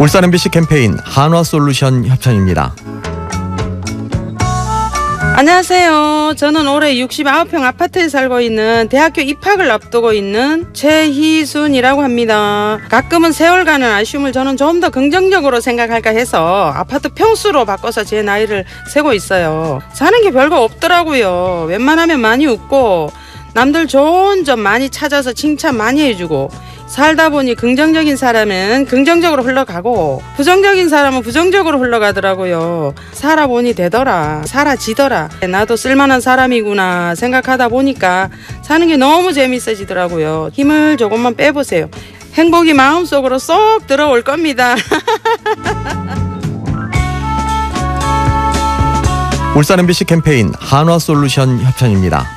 울산 MBC 캠페인 한화솔루션 협찬입니다. 안녕하세요. 저는 올해 69평 아파트에 살고 있는 대학교 입학을 앞두고 있는 최희순이라고 합니다. 가끔은 세월가는 아쉬움을 저는 좀 더 긍정적으로 생각할까 해서 아파트 평수로 바꿔서 제 나이를 세고 있어요. 사는 게 별거 없더라고요. 웬만하면 많이 웃고 남들 좋은 점 많이 찾아서 칭찬 많이 해주고, 살다 보니 긍정적인 사람은 긍정적으로 흘러가고 부정적인 사람은 부정적으로 흘러가더라고요. 살아보니 되더라, 사라지더라, 나도 쓸만한 사람이구나 생각하다 보니까 사는 게 너무 재밌어지더라고요. 힘을 조금만 빼보세요. 행복이 마음속으로 쏙 들어올 겁니다. 울산 MBC 캠페인 한화솔루션 협찬입니다.